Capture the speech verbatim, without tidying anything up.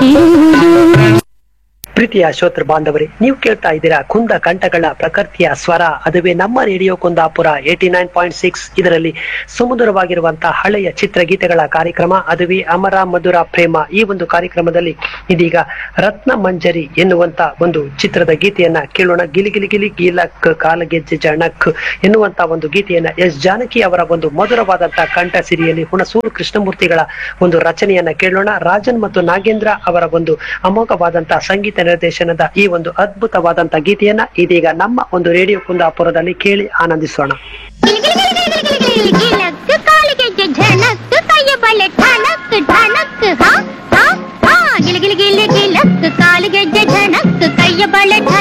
ಪ್ರೀತಿಯ ಶ್ರೋತೃ ಬಾಂಧವರೇ, ನೀವು ಕೇಳ್ತಾ ಇದ್ದೀರಾ ಕುಂದ ಕಂಠಗಳ ಪ್ರಕೃತಿಯ ಸ್ವರ. ಅದುವೇ ನಮ್ಮ radio Kundapura eighty nine point six. ಇದರಲ್ಲಿ ಸುಮಧುರವಾಗಿರುವಂತಹ ಹಳೆಯ ಚಿತ್ರಗೀತೆಗಳ ಕಾರ್ಯಕ್ರಮ, ಅದುವೇ ಅಮರ ಮಧುರ ಪ್ರೇಮ. ಈ ಒಂದು ಕಾರ್ಯಕ್ರಮದಲ್ಲಿ ಇದೀಗ ರತ್ನ ಮಂಜರಿ ಎನ್ನುವಂತ ಒಂದು ಚಿತ್ರದ ಗೀತೆಯನ್ನ ಕೇಳೋಣ. ಗಿಲಿ ಗಿಲಿ ಗಿಲಿ ಗೀಲಕ್ ಕಾಲಗೆಜ್ಜೆ ಜಣಕ್ ಎನ್ನುವಂತ ಒಂದು ಗೀತೆಯನ್ನ ಎಸ್ ಜಾನಕಿ ಅವರ ಒಂದು ಮಧುರವಾದಂತಹ ಕಂಠ ಸಿರಿಯಲ್ಲಿ ಹುಣಸೂರು ಕೃಷ್ಣಮೂರ್ತಿಗಳ ಒಂದು ರಚನೆಯನ್ನ ಕೇಳೋಣ. ರಾಜನ್ ಮತ್ತು ನಾಗೇಂದ್ರ ಅವರ ಒಂದು ಅಮೋಘವಾದಂತಹ ಸಂಗೀತ ನಿರ್ದೇಶನದ ಈ ಒಂದು ಅದ್ಭುತವಾದಂತಹ ಗೀತೆಯನ್ನ ಇದೀಗ ನಮ್ಮ ಒಂದು ರೇಡಿಯೋ ಕುಂದಾಪುರದಲ್ಲಿ ಕೇಳಿ ಆನಂದಿಸೋಣ. ಕಾಲಿಗೆ